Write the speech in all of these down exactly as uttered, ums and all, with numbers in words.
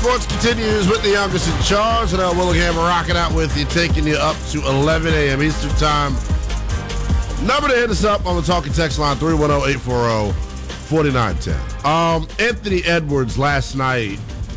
Sports continues with the youngest in charge, and uh, Willingham rocking out with you, taking you up to eleven a.m. Eastern Time. Number to hit us up on the talking text line, three one zero, eight four zero, four nine one zero. Um, Anthony Edwards last night,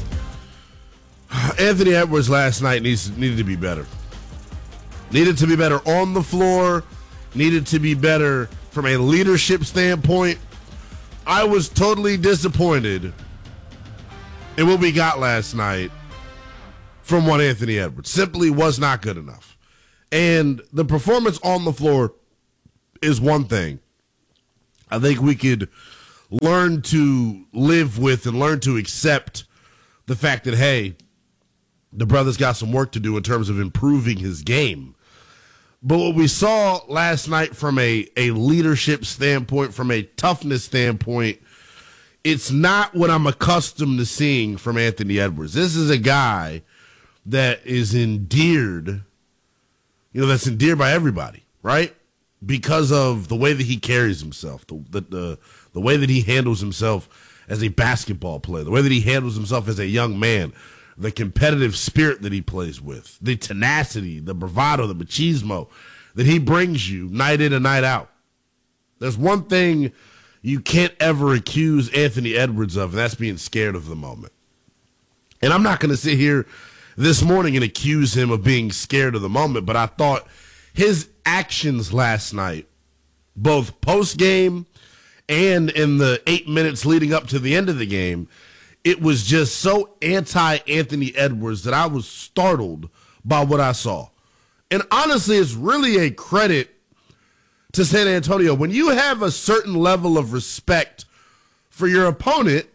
Anthony Edwards last night needs needed to be better. Needed to be better on the floor, needed to be better from a leadership standpoint. I was totally disappointed in what we got last night from one Anthony Edwards. Simply was not good enough. And the performance on the floor is one thing. I think we could learn to live with and learn to accept the fact that, hey, the brother's got some work to do in terms of improving his game. But what we saw last night from a, a leadership standpoint, from a toughness standpoint, it's not what I'm accustomed to seeing from Anthony Edwards. This is a guy that is endeared, you know, that's endeared by everybody, right? Because of the way that he carries himself, the, the, the, the way that he handles himself as a basketball player, the way that he handles himself as a young man, the competitive spirit that he plays with, the tenacity, the bravado, the machismo that he brings you night in and night out. There's one thing you can't ever accuse Anthony Edwards of, and that's being scared of the moment. And I'm not going to sit here this morning and accuse him of being scared of the moment, but I thought his actions last night, both post-game and in the eight minutes leading up to the end of the game, it was just so anti-Anthony Edwards that I was startled by what I saw. And honestly, it's really a credit to San Antonio. When you have a certain level of respect for your opponent,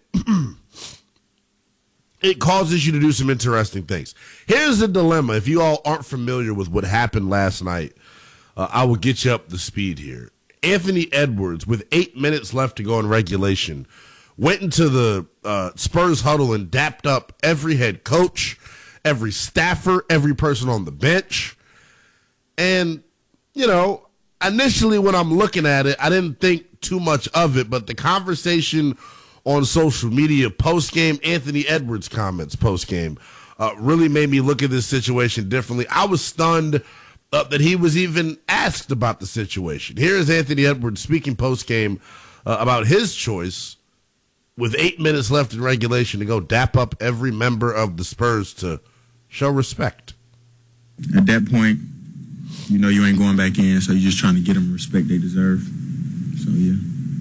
it causes you to do some interesting things. Here's the dilemma. If you all aren't familiar with what happened last night, uh, I will get you up to speed here. Anthony Edwards, with eight minutes left to go in regulation, went into the uh, Spurs huddle and dapped up every head coach, every staffer, every person on the bench. And, you know, initially when I'm looking at it, I didn't think too much of it, but the conversation on social media post-game, Anthony Edwards' comments post-game, uh, really made me look at this situation differently. I was stunned uh, that he was even asked about the situation. Here is Anthony Edwards speaking post-game uh, about his choice with eight minutes left in regulation to go dap up every member of the Spurs to show respect. At that point, you know you ain't going back in, so you're just trying to get them the respect they deserve. So, yeah.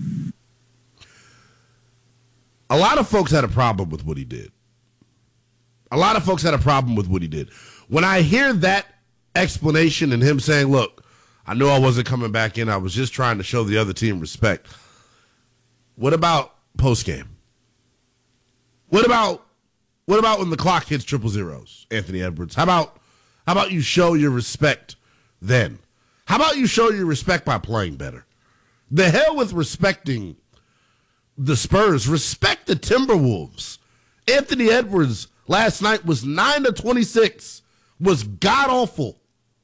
A lot of folks had a problem with what he did. A lot of folks had a problem with what he did. When I hear that explanation and him saying, look, I knew I wasn't coming back in. I was just trying to show the other team respect. What about post-game? What about what about when the clock hits triple zeros, Anthony Edwards? How about how about you show your respect then? How about you show your respect by playing better? The hell with respecting the Spurs. Respect the Timberwolves. Anthony Edwards last night was nine to twenty-six, was god-awful.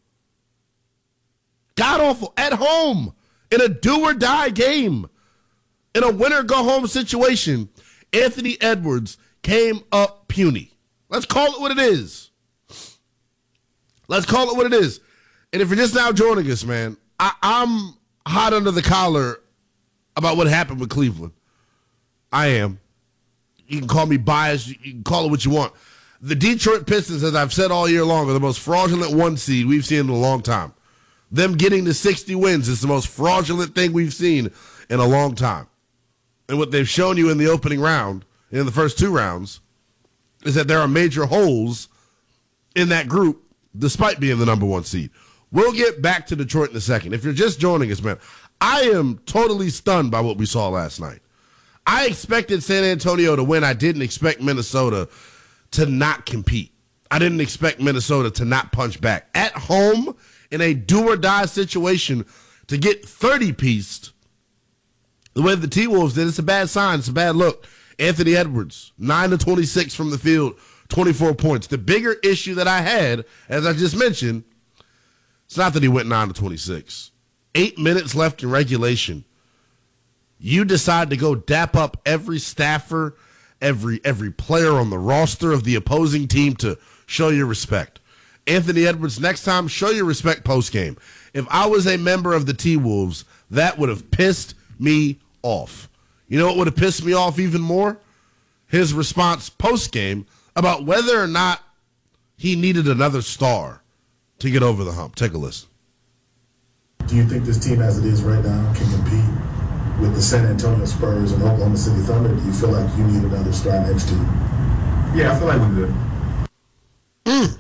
God-awful. At home, in a do-or-die game, in a winner-go-home situation, Anthony Edwards came up puny. Let's call it what it is. Let's call it what it is. And if you're just now joining us, man, I, I'm hot under the collar about what happened with Cleveland. I am. You can call me biased. You can call it what you want. The Detroit Pistons, as I've said all year long, are the most fraudulent one seed we've seen in a long time. Them getting to sixty wins is the most fraudulent thing we've seen in a long time. And what they've shown you in the opening round, in the first two rounds, is that there are major holes in that group, despite being the number one seed. We'll get back to Detroit in a second. If you're just joining us, man, I am totally stunned by what we saw last night. I expected San Antonio to win. I didn't expect Minnesota to not compete. I didn't expect Minnesota to not punch back. At home, in a do-or-die situation, to get thirty-pieced the way the T-Wolves did, it's a bad sign. It's a bad look. Anthony Edwards, nine to twenty-six from the field, twenty-four points. The bigger issue that I had, as I just mentioned, it's not that he went nine to twenty-six. Eight minutes left in regulation. You decide to go dap up every staffer, every every player on the roster of the opposing team to show your respect. Anthony Edwards, next time, show your respect post-game. If I was a member of the T-Wolves, that would have pissed me off. You know what would have pissed me off even more? His response post-game about whether or not he needed another star to get over the hump. Take a listen. Do you think this team as it is right now can compete with the San Antonio Spurs and Oklahoma City Thunder? Do you feel like you need another star next to you? Yeah, I feel like we good. Mm.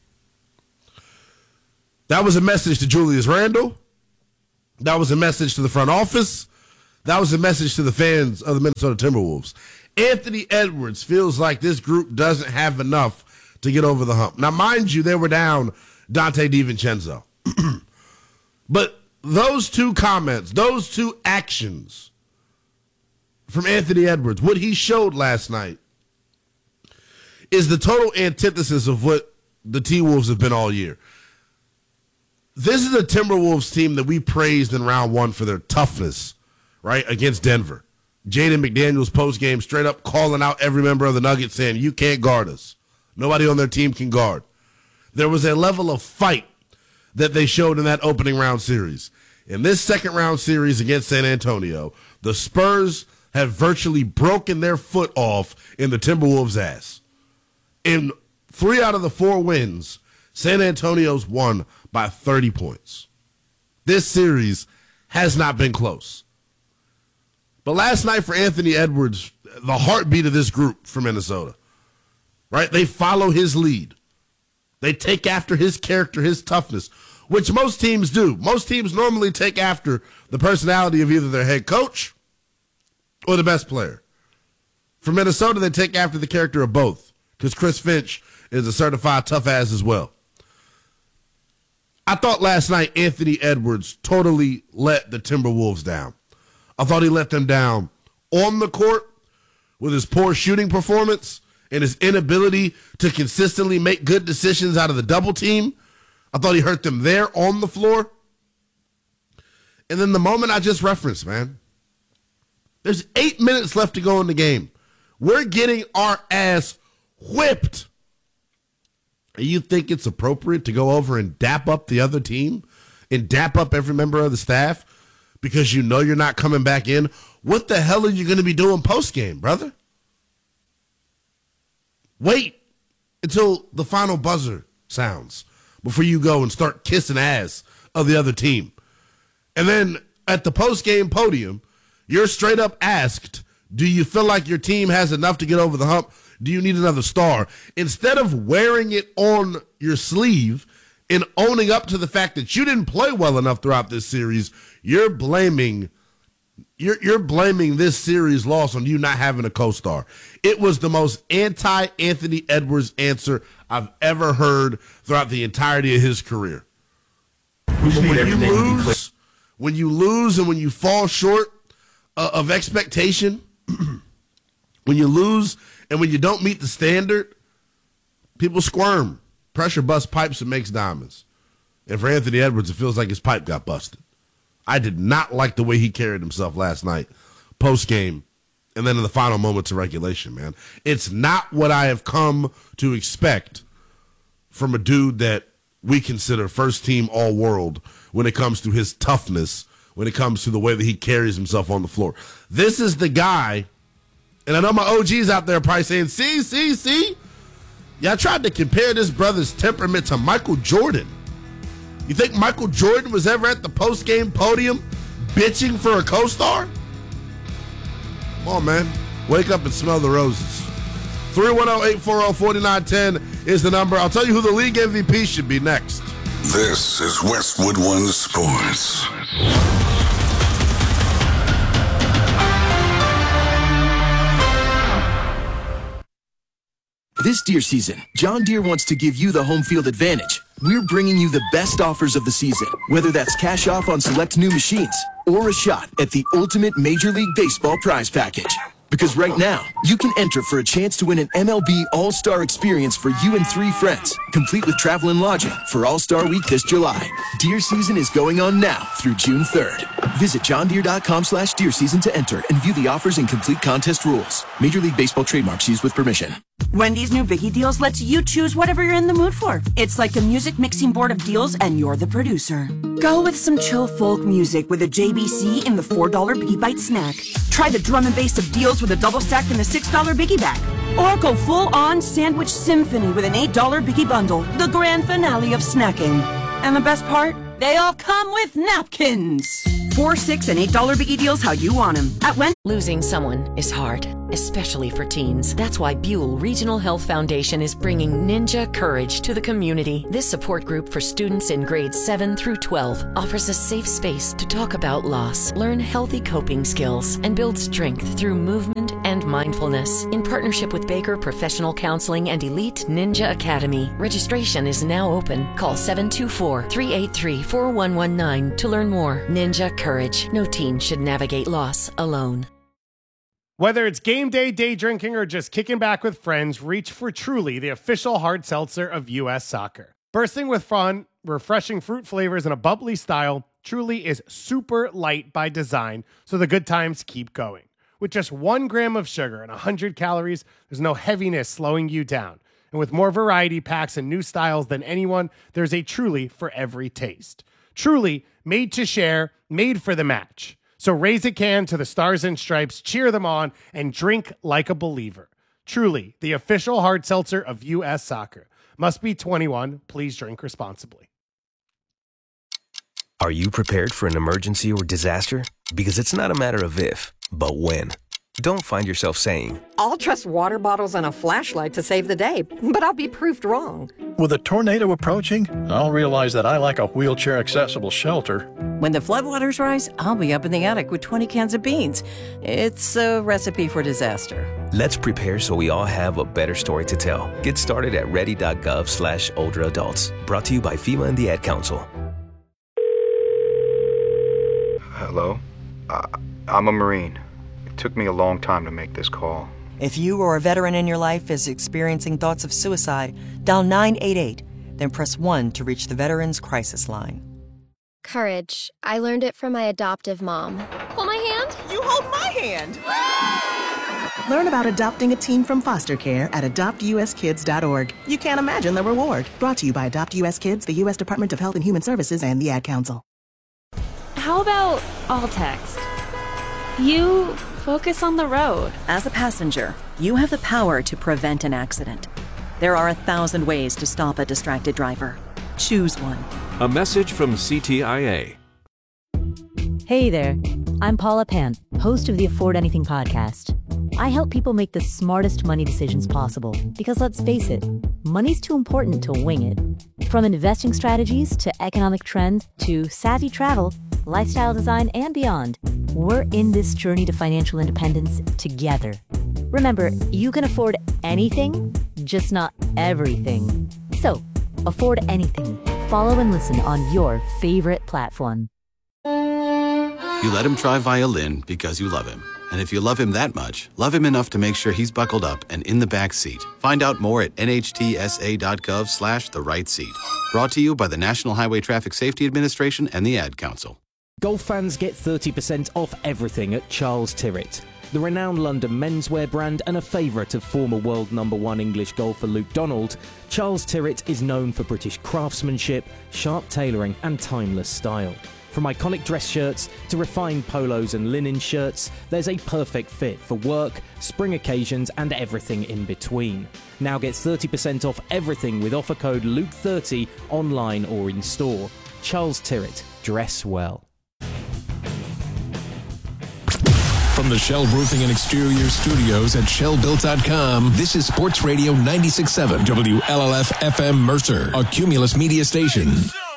That was a message to Julius Randle. That was a message to the front office. That was a message to the fans of the Minnesota Timberwolves. Anthony Edwards feels like this group doesn't have enough to get over the hump. Now, mind you, they were down Dante DiVincenzo. But those two comments, those two actions from Anthony Edwards, what he showed last night, is the total antithesis of what the T-Wolves have been all year. This is a Timberwolves team that we praised in round one for their toughness, right, against Denver. Jaden McDaniels postgame straight up calling out every member of the Nuggets saying, you can't guard us. Nobody on their team can guard. There was a level of fight that they showed in that opening round series. In this second round series against San Antonio, the Spurs have virtually broken their foot off in the Timberwolves' ass. In three out of the four wins, San Antonio's won by thirty points. This series has not been close. But last night for Anthony Edwards, the heartbeat of this group from Minnesota, right? They follow his lead. They take after his character, his toughness, which most teams do. Most teams normally take after the personality of either their head coach or the best player. For Minnesota, they take after the character of both, because Chris Finch is a certified tough ass as well. I thought last night Anthony Edwards totally let the Timberwolves down. I thought he let them down on the court with his poor shooting performance and his inability to consistently make good decisions out of the double team. I thought he hurt them there on the floor. And then the moment I just referenced, man, there's eight minutes left to go in the game. We're getting our ass whipped. And you think it's appropriate to go over and dap up the other team and dap up every member of the staff because you know you're not coming back in? What the hell are you going to be doing post-game, brother? Wait until the final buzzer sounds before you go and start kissing ass of the other team. And then at the post-game podium, you're straight up asked, do you feel like your team has enough to get over the hump? Do you need another star? Instead of wearing it on your sleeve and owning up to the fact that you didn't play well enough throughout this series, you're blaming you're you're blaming this series loss on you not having a co-star. It was the most anti-Anthony Edwards answer I've ever heard throughout the entirety of his career. We should need When you everything to be clear. lose, when you lose and when you fall short uh, of expectation, when you lose and when you don't meet the standard, people squirm. Pressure busts pipes and makes diamonds. And for Anthony Edwards, it feels like his pipe got busted. I did not like the way he carried himself last night, post-game, and then in the final moments of regulation, man. It's not what I have come to expect from a dude that we consider first-team all-world when it comes to his toughness, when it comes to the way that he carries himself on the floor. This is the guy, and I know my O Gs out there are probably saying, see, see, see? Y'all tried to compare this brother's temperament to Michael Jordan. You think Michael Jordan was ever at the post-game podium bitching for a co-star? Come on, man. Wake up and smell the roses. three one zero, eight four zero, four nine one zero is the number. I'll tell you who the league M V P should be next. This is Westwood One Sports. This deer season, John Deere wants to give you the home field advantage. We're bringing you the best offers of the season, whether that's cash off on select new machines or a shot at the ultimate Major League Baseball prize package. Because right now, you can enter for a chance to win an M L B All-Star experience for you and three friends, complete with travel and lodging for All-Star Week this July. Deer season is going on now through June third. Visit johndeere.com slash deer season to enter and view the offers and complete contest rules. Major League Baseball trademarks used with permission. Wendy's new Biggie Deals lets you choose whatever you're in the mood for. It's like a music mixing board of deals and you're the producer. Go with some chill folk music with a J B C in the four dollar Biggie Bite snack. Try the drum and bass of deals with a double stack in the six dollar Biggie bag. Or go full-on sandwich symphony with an eight dollar Biggie bundle, the grand finale of snacking. And the best part? They all come with napkins. Four, six, and eight dollar Biggie Deals how you want them. At Wendy's. Losing someone is hard, especially for teens. That's why Buell Regional Health Foundation is bringing Ninja Courage to the community. This support group for students in grades seven through twelve offers a safe space to talk about loss, learn healthy coping skills, and build strength through movement and mindfulness. In partnership with Baker Professional Counseling and Elite Ninja Academy, registration is now open. Call seven two four, three eight three, four one one nine to learn more. Ninja Courage. No teen should navigate loss alone. Whether it's game day, day drinking, or just kicking back with friends, reach for Truly, the official hard seltzer of U S Soccer. Bursting with fun, refreshing fruit flavors, and a bubbly style, Truly is super light by design, so the good times keep going. With just one gram of sugar and one hundred calories, there's no heaviness slowing you down. And with more variety packs and new styles than anyone, there's a Truly for every taste. Truly, made to share, made for the match. So raise a can to the Stars and Stripes, cheer them on, and drink like a believer. Truly, the official hard seltzer of U S Soccer. Must be twenty-one. Please drink responsibly. Are you prepared for an emergency or disaster? Because it's not a matter of if, but when. Don't find yourself saying, I'll trust water bottles and a flashlight to save the day, but I'll be proved wrong. With a tornado approaching, I'll realize that I lack a wheelchair-accessible shelter. When the floodwaters rise, I'll be up in the attic with twenty cans of beans. It's a recipe for disaster. Let's prepare so we all have a better story to tell. Get started at ready.gov slash older adults. Brought to you by FEMA and the Ad Council. Hello? Uh, I'm a Marine. It took me a long time to make this call. If you or a veteran in your life is experiencing thoughts of suicide, dial nine eight eight, then press one to reach the Veterans Crisis Line. Courage. I learned it from my adoptive mom. Hold my hand? You hold my hand! Learn about adopting a teen from foster care at adopt u s kids dot org. You can't imagine the reward. Brought to you by Adopt U S Kids, the U S Department of Health and Human Services, and the Ad Council. How about all text? You focus on the road. As a passenger, you have the power to prevent an accident. There are a thousand ways to stop a distracted driver. Choose one. A message from C T I A. Hey there, I'm Paula Pan, host of the Afford Anything podcast. I help people make the smartest money decisions possible because let's face it, money's too important to wing it. From investing strategies to economic trends to savvy travel, lifestyle design, and beyond, we're in this journey to financial independence together. Remember, you can afford anything, just not everything. So, afford anything. Follow and listen on your favorite platform. You let him try violin because you love him. And if you love him that much, love him enough to make sure he's buckled up and in the back seat. Find out more at N H T S A dot gov slash the right seat. Brought to you by the National Highway Traffic Safety Administration and the Ad Council. Golf fans get thirty percent off everything at Charles Tyrwhitt. The renowned London menswear brand and a favourite of former world number one English golfer Luke Donald, Charles Tyrwhitt is known for British craftsmanship, sharp tailoring and timeless style. From iconic dress shirts to refined polos and linen shirts, there's a perfect fit for work, spring occasions and everything in between. Now get thirty percent off everything with offer code Luke thirty online or in store. Charles Tyrwhitt, dress well. From the Shell Roofing and Exterior Studios at shell built dot com, this is Sports Radio ninety-six point seven W L L F F M Mercer, a Cumulus media station.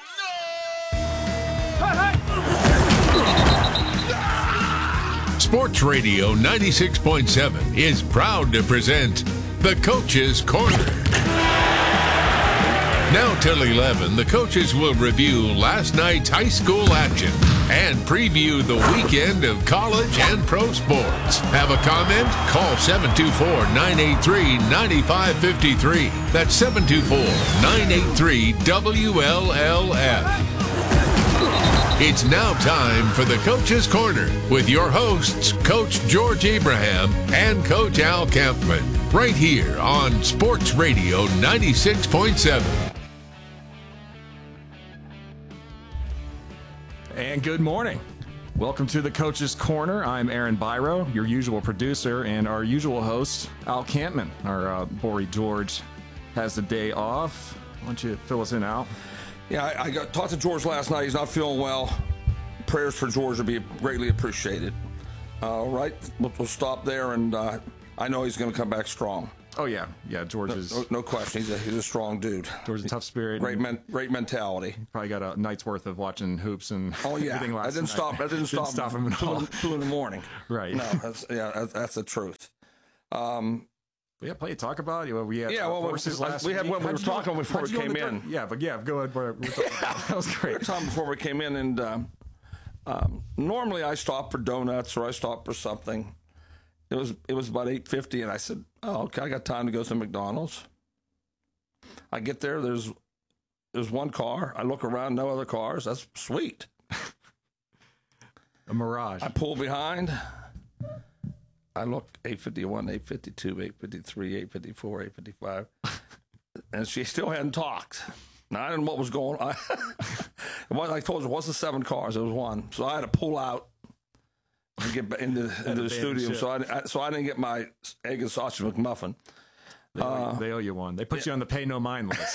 Sports Radio ninety-six point seven is proud to present The Coach's Corner. Now till eleven, the coaches will review last night's high school action and preview the weekend of college and pro sports. Have a comment? Call seven two four, nine eight three, nine five five three. That's seven two four, nine eight three, W L L F. It's now time for the Coach's Corner with your hosts, Coach George Abraham and Coach Al Kampman, right here on Sports Radio ninety-six point seven. And good morning. Welcome to the Coach's Corner. I'm Aaron Byro, your usual producer, and our usual host, Al Kampman. Our uh, Bory George has the day off. Why don't you fill us in, Al? Yeah, I, I got talked to George last night. He's not feeling well. Prayers for George would be greatly appreciated. All right, we'll, we'll stop there, and uh, I know he's going to come back strong. Oh, yeah. Yeah, George is... No, no question. He's a, he's a strong dude. George is a tough spirit. Great men, great mentality. Probably got a night's worth of watching hoops and oh, yeah. everything last I didn't night. stop. I didn't, didn't stop, stop him at all. Two, two in the morning. Right. No, that's, yeah, that's, that's the truth. Um, we had plenty to talk about. You know, we had yeah, well, horses we, last we had week. when we were talking before we came in. Yeah, but yeah, go ahead. We're, we're that was great. We were talking before we came in, and um, um, normally I stop for donuts or I stop for something. It was it was about eight fifty, and I said, "Oh, okay, I got time to go to McDonald's." I get there. There's there's one car. I look around, no other cars. That's sweet. A mirage. I pull behind. I look eight fifty-one, eight fifty-two, eight fifty-three, eight fifty-four, eight fifty-five, and she still hadn't talked. Now I didn't know what was going on. I told you, it wasn't seven cars. It was one. So I had to pull out and get into, into the studio. So I, I so I didn't get my egg and sausage McMuffin. They, uh, owe, they owe you one. They put yeah. you on the pay no mind list.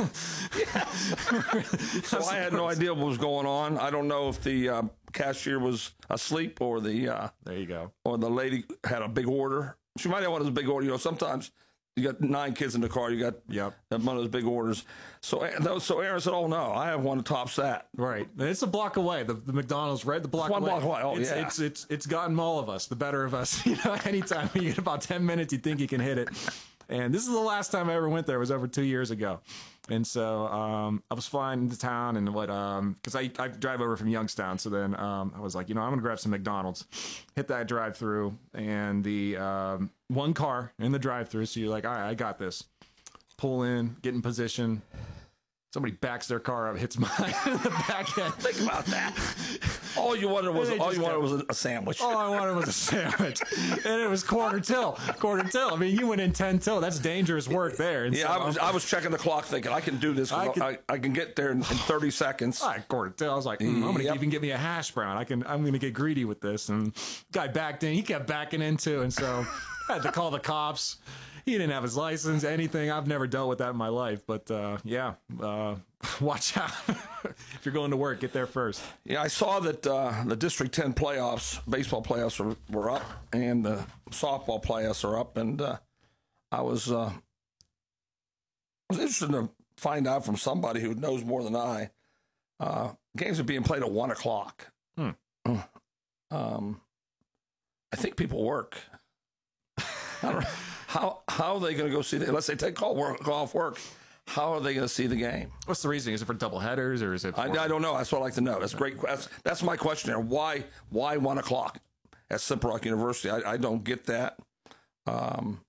So I had no idea what was going on. I don't know if the uh, cashier was asleep or the uh, there you go, or the lady had a big order. She might have one of those big orders. You know, sometimes you got nine kids in the car. You got yep. one of those big orders. So so Aaron said, "Oh no, I have one that tops that." Right. It's a block away. The, the McDonald's right the block it's one away. block away. Oh it's, yeah. It's it's it's gotten all of us, the better of us. You know, anytime you get about ten minutes, you think you can hit it. And this is the last time I ever went there. It was over two years ago. And so um, I was flying into town and what, um, because I, I drive over from Youngstown. So then um, I was like, you know, I'm going to grab some McDonald's, hit that drive through, and the um, one car in the drive through. So you're like, all right, I got this. Pull in, get in position. Somebody backs their car up, hits mine in the back end. Think about that. All you wanted was all you wanted was a sandwich. All I wanted was a sandwich, and it was quarter till, quarter till. I mean, you went in ten till. That's dangerous work there. And yeah, so, I was I was checking the clock, thinking I can do this. I can, I, I can get there in, in thirty seconds. All right, quarter till. I was like, mm, I'm gonna yep. even get me a hash brown. I can. I'm gonna get greedy with this. And guy backed in. He kept backing in too, and so I had to call the cops. He didn't have his license, anything. I've never dealt with that in my life. But, uh, yeah, uh, watch out. If you're going to work, get there first. Yeah, I saw that uh, the District ten playoffs, baseball playoffs were, were up, and the softball playoffs are up. And uh, I was uh, I was interested to find out from somebody who knows more than I. Uh, games are being played at one o'clock. Hmm. Um, I think people work. I don't know. How how are they going to go see the, unless they take call work call off work? How are they going to see the game? What's the reasoning? Is it for double headers or is it? For... I, I don't know. That's what I'd like to know. That's great. That's, that's my question there. Why why one o'clock at Simple Rock University? I, I don't get that. Um,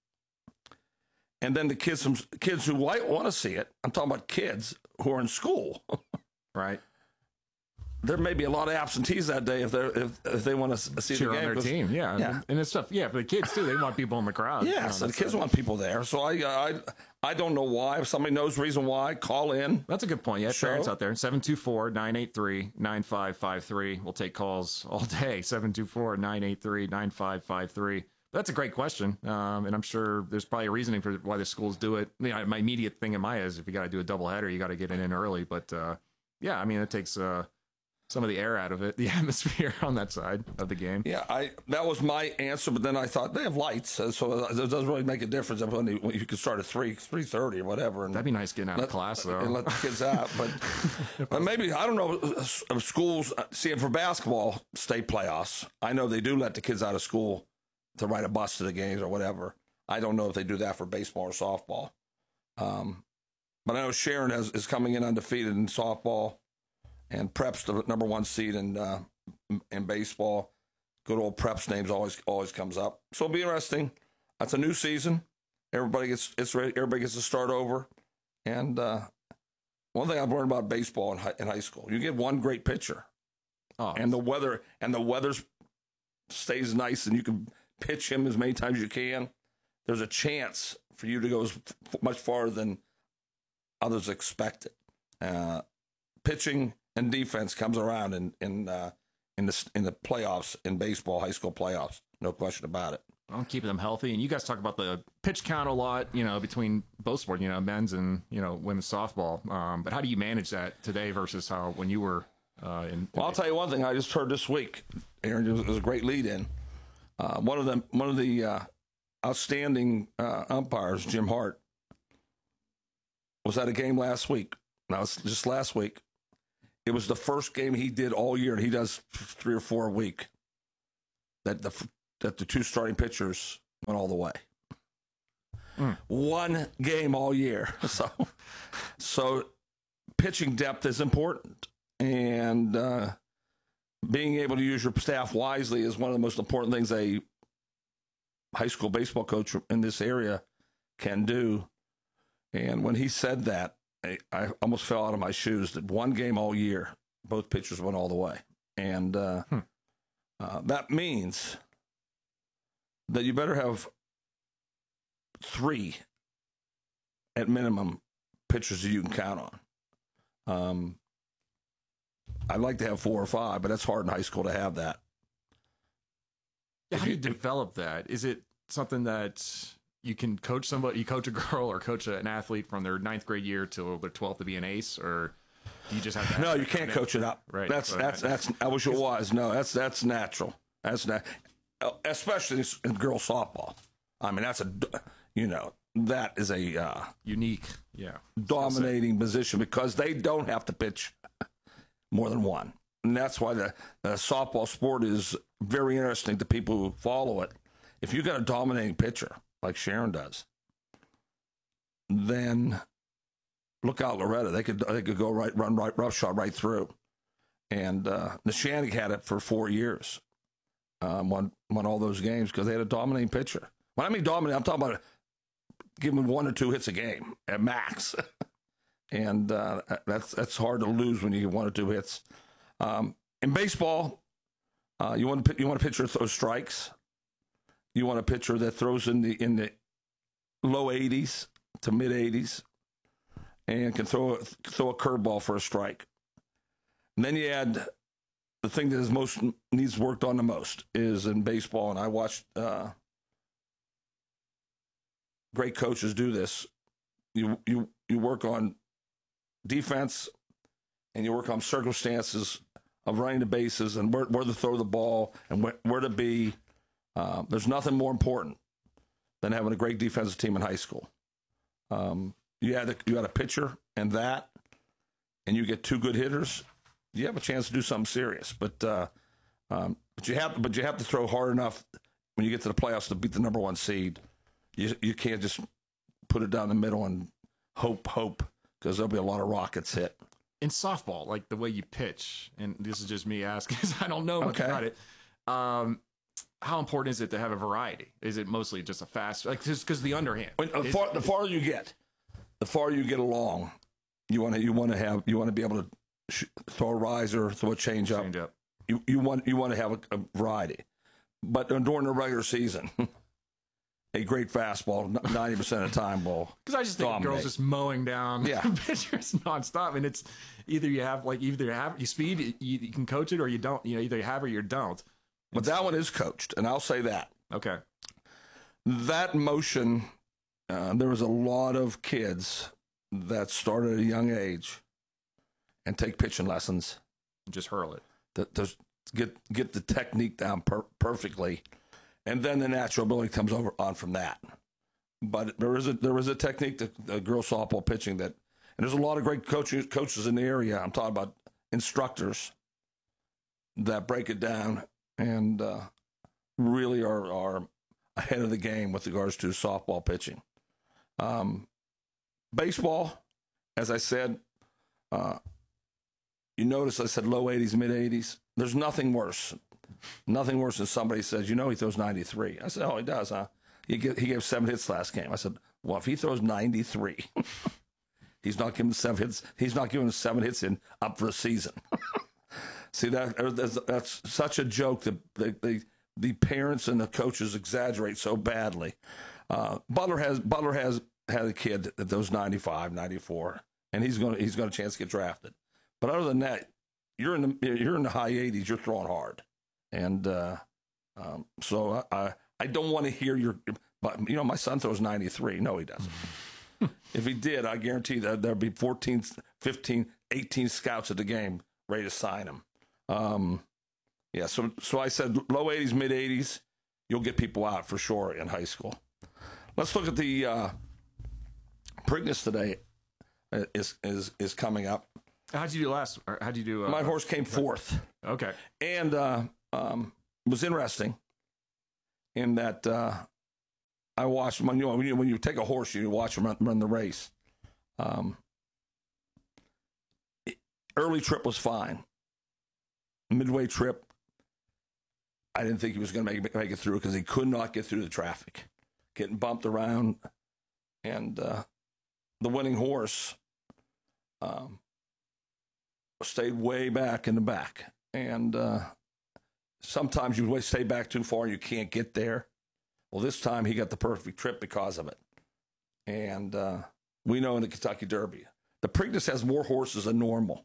and then the kids from kids who might want to see it. I'm talking about kids who are in school. Right. There may be a lot of absentees that day if they if, if they want to see cheer the game on their team. Yeah, yeah, and it's stuff. Yeah, for the kids too. They want people in the crowd. Yeah, you know, so the kids want people there. So I I I don't know why. If somebody knows the reason why, call in. That's a good point. Yeah, Show. Parents out there. seven two four, nine eight three, nine five five three. We'll take calls all day. seven two four, nine eight three, nine five five three. That's a great question, um, and I'm sure there's probably a reasoning for why the schools do it. You know, my immediate thing in my head is if you got to do a doubleheader, you got to get it in early. But uh, yeah, I mean, it takes. Uh, some of the air out of it, the atmosphere on that side of the game. Yeah, I that was my answer, but then I thought they have lights, so it doesn't really make a difference when you, when you can start at three three thirty or whatever. And that'd be nice getting out let, of class though, and let the kids out. But, but maybe I don't know of schools. See, for basketball state playoffs, I know they do let the kids out of school to ride a bus to the games or whatever. I don't know if they do that for baseball or softball. Um, but I know Sharon has, is coming in undefeated in softball. And Prep's the number one seed in uh, in baseball. Good old Preps names always always comes up. So it'll be interesting. It's a new season. Everybody gets it's ready. Everybody gets to start over. And uh, one thing I've learned about baseball in high, in high school, you get one great pitcher, oh, and the weather and the weather stays nice, and you can pitch him as many times as you can. There's a chance for you to go as much farther than others expected. Uh, pitching and defense comes around in in uh, in the in the playoffs in baseball, high school playoffs. No question about it. I'm keeping them healthy. And you guys talk about the pitch count a lot, you know, between both sports, you know, men's and, you know, women's softball. Um, but how do you manage that today versus how when you were uh, in? Well, I'll tell you one thing I just heard this week, Aaron. It was, it was a great lead in. Uh, one of them, one of the uh, outstanding uh, umpires, Jim Hart, was at a game last week. Now, it's just last week. It was the first game he did all year, and he does three or four a week. That the that the two starting pitchers went all the way. Mm. One game all year. So, so pitching depth is important, and uh, being able to use your staff wisely is one of the most important things a high school baseball coach in this area can do. And when he said that, I, I almost fell out of my shoes. That one game all year, both pitchers went all the way, and uh, hmm. uh, that means that you better have three, at minimum, pitchers that you can count on. Um, I'd like to have four or five, but that's hard in high school to have that. How do you develop that? Is it something that you can coach somebody, you coach a girl or coach an athlete from their ninth grade year till their twelfth to be an ace, or do you just have to? No, you can't coach it up. Right. That's that's that's. I wish it was. No, that's that's natural. That's not, especially in girls softball. I mean, that's a, you know, that is a uh, unique, yeah, dominating position because they don't have to pitch more than one, and that's why the, the softball sport is very interesting to people who follow it. If you got a dominating pitcher like Sharon does, then look out, Loretta. They could they could go right, run right, rough shot right through. And uh, Neshannock had it for four years, um, won won all those games because they had a dominating pitcher. When I mean dominating, I'm talking about giving one or two hits a game at max, and uh, that's that's hard to lose when you get one or two hits. Um, in baseball, uh, you want to you want a pitcher that throws strikes. You want a pitcher that throws in the in the low eighties to mid eighties, and can throw a, throw a curveball for a strike. And then you add the thing that is most needs worked on the most is in baseball, and I watched uh, great coaches do this. You you you work on defense, and you work on circumstances of running the bases and where, where to throw the ball and where, where to be. Uh, there's nothing more important than having a great defensive team in high school. Um, you had a, you had a pitcher and that, and you get two good hitters. You have a chance to do something serious. But uh, um, but you have but you have to throw hard enough when you get to the playoffs to beat the number one seed. You you can't just put it down the middle and hope hope because there'll be a lot of rockets hit. In softball, like the way you pitch, and this is just me asking because I don't know much okay. about it. Um, how important is it to have a variety? Is it mostly just a fast, like just because the underhand? When, the, is, far, the farther you get, the farther you get along, you want to you want to have you want to be able to sh- throw a riser, throw a change up. Change up. You you want you want to have a, a variety, but during the regular season, a great fastball ninety percent of the time will. Because I just think dominate. girls just mowing down yeah. pitchers nonstop, and it's either you have like either you have you speed, you, you can coach it, or you don't. You know, either you have or you don't. But that one is coached, and I'll say that. Okay. That motion, uh, there was a lot of kids that started at a young age and take pitching lessons. And just hurl it. That to get get the technique down per- perfectly, and then the natural ability comes over on from that. But there is a there is a technique to uh, girls softball pitching that, and there's a lot of great coaches coaches in the area. I'm talking about instructors that break it down. And uh, really are, are ahead of the game with regards to softball pitching. Um, baseball, as I said, uh, you notice I said low eighties, mid eighties. there's nothing worse. Nothing worse than somebody says, you know, he throws ninety-three. I said, oh, he does, huh? He, get, he gave seven hits last game. I said, well, if he throws ninety-three, he's not giving seven hits. He's not giving seven hits in up for a season. See, that that's, that's such a joke that the, the, the parents and the coaches exaggerate so badly. Uh, Butler has Butler has had a kid that throws ninety-five, ninety-four, and he's going he's got a chance to get drafted. But other than that, you're in the you're in the high eighties. You're throwing hard. And uh, um, so I, I don't want to hear your, but you know, my son throws ninety-three. No, he doesn't. If he did, I guarantee that there'd be fourteen, fifteen, eighteen scouts at the game ready to sign him. Um, yeah, so so I said low eighties, mid eighties, you'll get people out for sure in high school. Let's look at the uh, Preakness today is is is coming up. How'd you do last? Or how'd you do? Uh, my horse came fourth. Okay, and. Uh, Um, it was interesting in that uh, I watched when you, when you when you take a horse, you watch him run, run the race. Um, early trip was fine. Midway trip, I didn't think he was going to make make it through because he could not get through the traffic, getting bumped around, and uh, the winning horse um, stayed way back in the back, and. Uh, Sometimes you stay back too far and you can't get there. Well, this time he got the perfect trip because of it. And uh, we know in the Kentucky Derby, the Preakness has more horses than normal.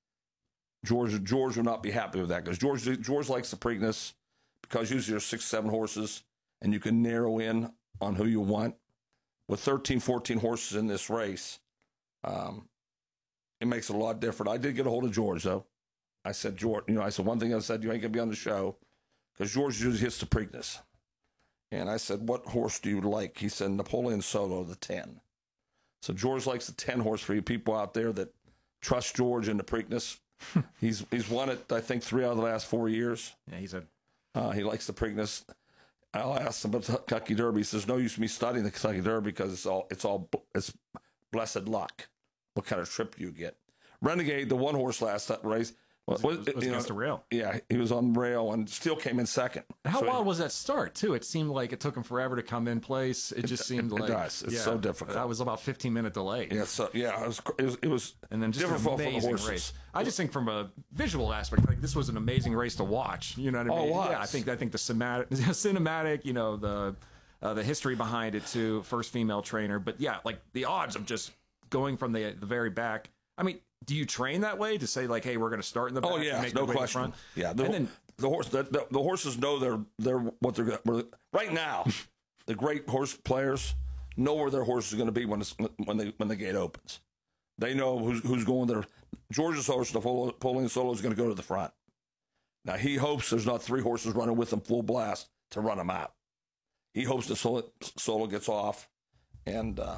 George George will not be happy with that because George George likes the Preakness because usually there's six, seven horses and you can narrow in on who you want. With thirteen, fourteen horses in this race, um, it makes it a lot different. I did get a hold of George, though. I said, George, you know, I said, one thing I said, you ain't going to be on the show because George usually hits the Preakness. And I said, what horse do you like? He said, Napoleon Solo, the ten. So George likes the ten horse for you people out there that trust George in the Preakness. he's he's won it, I think, three out of the last four years. Yeah, he said. Uh, he likes the Preakness. I'll ask him about the Kentucky Derby. He says, no use me studying the Kentucky Derby because it's all, it's all, it's blessed luck. What kind of trip you get. Renegade, the one horse last race, Was, was, was you against know, the rail. Yeah, he was on the rail and still came in second. How so wild he, was that start, too? It seemed like it took him forever to come in place. It just seemed it, like... It does. It's yeah, so difficult. That was about fifteen-minute delay. Yeah, so, yeah it, was, it was... It was and then just difficult an amazing for the horses. race. I just think from a visual aspect, like this was an amazing race to watch. You know what I mean? Oh, it was. Yeah, I think, I think the cinematic, cinematic you know, the uh, the history behind it, too. First female trainer. But, yeah, like the odds of just going from the the very back... I mean... Do you train that way to say like, hey, we're going to start in the back? Oh yeah, and make no the way question. front? Yeah, the, and then the horse, the, the, the horses know they're they're what they're gonna, right now. The great horse players know where their horse is going to be when it's, when they when the gate opens. They know who's who's going there. George's horse, Napoleon Solo, is going to go to the front. Now he hopes there's not three horses running with him full blast to run him out. He hopes the Solo, Solo gets off and uh,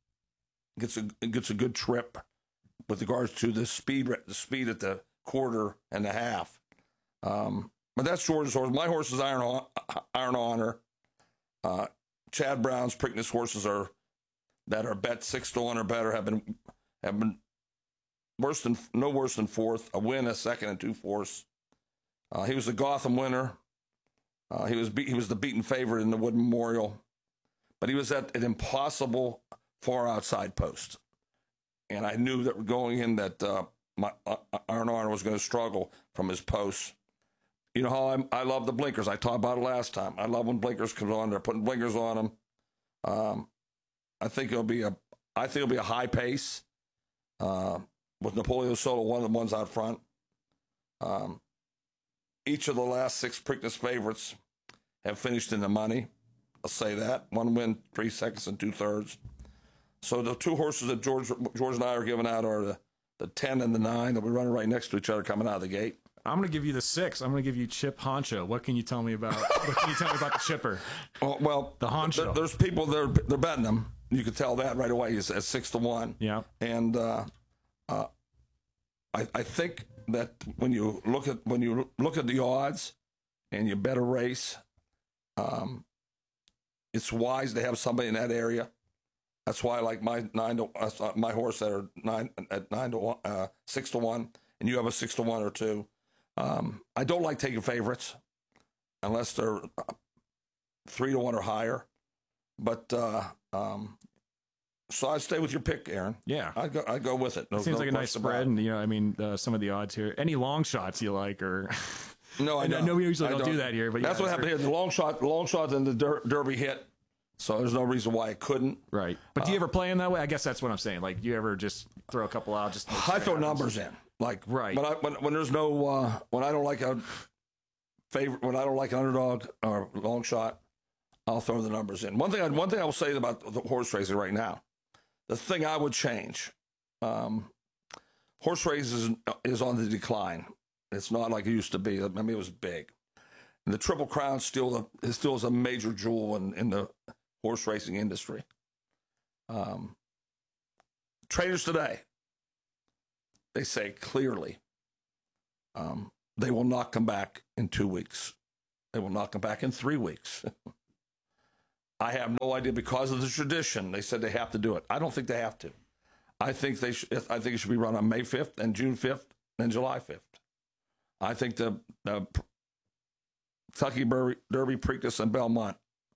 gets a gets a good trip. With regards to the speed, the speed at the quarter and a half, um, but that's George's horse. My horse is Iron Iron Honor. Uh, Chad Brown's Preakness horses are that are bet six to one or better have been have been worse than no worse than fourth. A win, a second, and two fourths. Uh, he was the Gotham winner. Uh, he was be- he was the beaten favorite in the Wood Memorial, but he was at an impossible far outside post. And I knew that going in that uh, my uh, Iron Honor was going to struggle from his posts. You know how I'm, I love the blinkers. I talked about it last time. I love when blinkers comes on. They're putting blinkers on them. Um, I think it'll be a. I think it'll be a high pace uh, with Napoleon Solo, one of the ones out front. Um, each of the last six Preakness favorites have finished in the money. I'll say that one win, three seconds, and two thirds. So the two horses that George George and I are giving out are the, the ten and the nine that we're running right next to each other coming out of the gate. I'm going to give you the six. I'm going to give you Chip Honcho. What can you tell me about? What can you tell me about the Chipper? Oh, well, the Honcho. There, there's people that are they're betting them. You can tell that right away. He's at six to one. Yeah, and uh, uh, I I think that when you look at when you look at the odds and you bet a race, um, it's wise to have somebody in that area. That's why I like my nine to uh, my horse that are nine at nine to one, uh, six to one, and you have a six to one or two. Um, I don't like taking favorites unless they're three to one or higher. But uh, um, so I'd stay with your pick, Aaron. Yeah, I'd go. I'd go with it. No, it seems no like a nice spread, and you know, I mean, uh, some of the odds here. Any long shots you like, or no, I know. no, we usually I don't, don't do that here. But that's yeah, what happened here. The long shot, the long shot, and the der- Derby hit. So there's no reason why it couldn't. Right. But do you ever play them that way? I guess that's what I'm saying. Like, do you ever just throw a couple out? Just I throw numbers in. Like right. When I when, when there's no uh, when I don't like a favorite when I don't like an underdog or long shot, I'll throw the numbers in. One thing I, one thing I will say about the horse racing right now, the thing I would change, um, horse racing is, is on the decline. It's not like it used to be. I mean, it was big. And the Triple Crown still is still is a major jewel in, in the horse racing industry. Um, trainers today, they say clearly, um, they will not come back in two weeks. They will not come back in three weeks. I have no idea because of the tradition. They said they have to do it. I don't think they have to. I think they. Sh- I think it should be run on May fifth and June fifth and July fifth. I think the, the Kentucky Derby, Derby, Preakness, and Belmont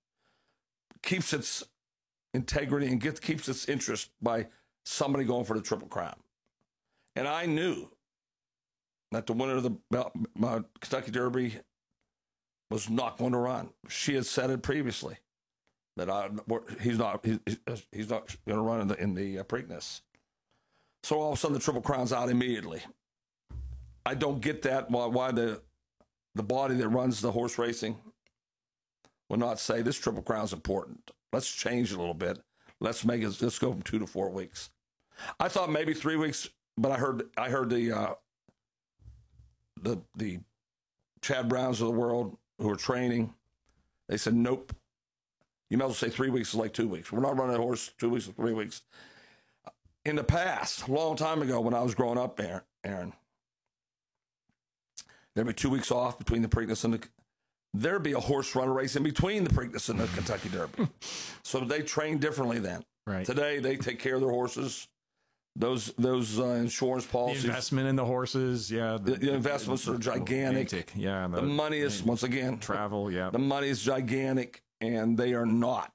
keeps its integrity and gets, keeps its interest by somebody going for the Triple Crown. And I knew that the winner of the uh, Kentucky Derby was not going to run. She had said it previously that I, he's not he's, he's not going to run in the in the uh, Preakness. So all of a sudden the Triple Crown's out immediately. I don't get that why, why the the body that runs the horse racing will not say this Triple Crown's important. Let's change it a little bit. Let's make it. Let's go from two to four weeks. I thought maybe three weeks, but I heard I heard the uh, the the Chad Browns of the world who are training. They said nope. You might as well say three weeks is like two weeks. We're not running a horse two weeks or three weeks. In the past, a long time ago, when I was growing up, Aaron, Aaron there'd be two weeks off between the Preakness and the. There'd be a horse run race in between the Preakness and the Kentucky Derby. So they train differently then. Right. Today they take care of their horses. Those those uh, insurance policies. The investment in the horses, yeah. The, the investments are gigantic. gigantic. Yeah. The, the money is once again travel. Yeah. The money is gigantic, and they are not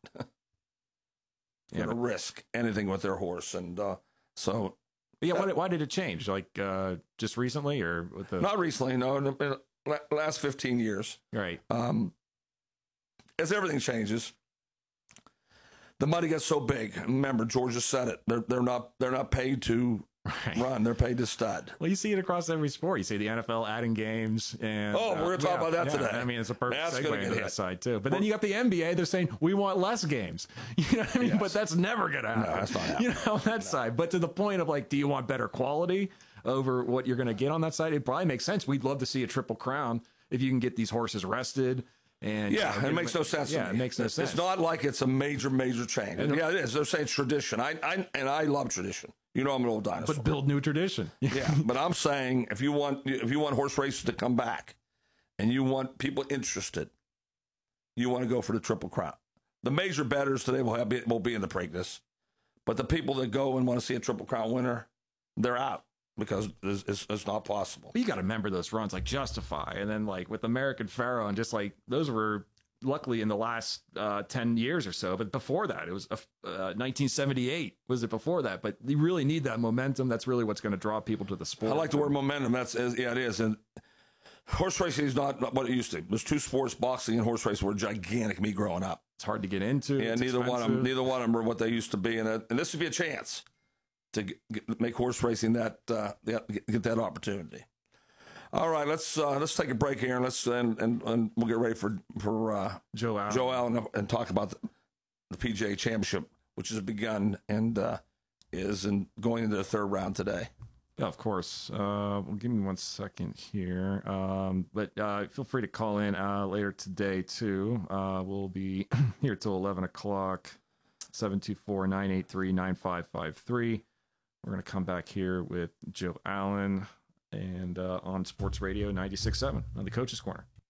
going to yeah. risk anything with their horse. And uh, so, yeah. Why, why did it change? Like uh, just recently, or with the not recently? No, in the, in the last fifteen years. Right. Um, as everything changes. The money gets so big. Remember, Georgia said it. They're they're not they're not paid to right. run. They're paid to stud. Well, you see it across every sport. You see the N F L adding games, and oh, we're gonna uh, talk yeah, about that yeah. today. I mean, it's a perfect that's segue into hit. that side too. But then you got the N B A. They're saying we want less games. You know what I mean? Yes. But that's never gonna happen. No, that's not happening. You know, on that no. side. But to the point of like, do you want better quality over what you're gonna get on that side? It probably makes sense. We'd love to see a Triple Crown if you can get these horses rested. And yeah, you know, it makes no sense. Yeah, to it me. makes no it's, sense. It's not like it's a major, major change. And yeah, it is. They're saying tradition. I, I, and I love tradition. You know, I'm an old dinosaur. But build new tradition. Yeah, but I'm saying if you want, if you want horse races to come back, and you want people interested, you want to go for the Triple Crown. The major bettors today will have will be in the Preakness, but the people that go and want to see a Triple Crown winner, they're out. Because it's, it's, it's not possible. You got to remember those runs like Justify, and then like with American Pharoah, and just like those were luckily in the last uh, ten years or so. But before that, it was uh, nineteen seventy-eight. Was it before that? But you really need that momentum. That's really what's going to draw people to the sport. I like the word momentum. That's yeah, it is. And horse racing is not, not what it used to. There's two sports, boxing and horse racing, were gigantic. Me growing up, it's hard to get into. Yeah, it's neither expensive. one of them, neither one of them are what they used to be. And uh, and this would be a chance to get, get, make horse racing that uh, get, get that opportunity. All right, let's uh, let's take a break here, and let's and, and, and we'll get ready for for uh, Joe Allen. Joe Allen and talk about the, the P G A Championship, which has begun and uh, is in going into the third round today. Yeah, of course. Uh, well, give me one second here. Um, but uh, feel free to call in uh, later today too. Uh, we'll be here till eleven o'clock. seven two four, nine eight three, nine five five three. We're going to come back here with Joe Allen and uh, on Sports Radio ninety-six point seven on the Coach's Corner.